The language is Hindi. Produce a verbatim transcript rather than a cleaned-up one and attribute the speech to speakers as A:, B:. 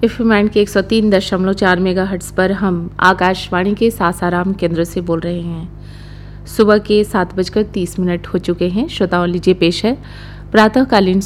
A: एफएम के एक सौ तीन दशमलव चार मेगाहर्ट्ज़ पर हम आकाशवाणी के सासाराम केंद्र से बोल रहे हैं। सुबह के सात बजकर तीस मिनट हो चुके हैं। श्रोताओं, लीजिए पेश है प्रातःकालीन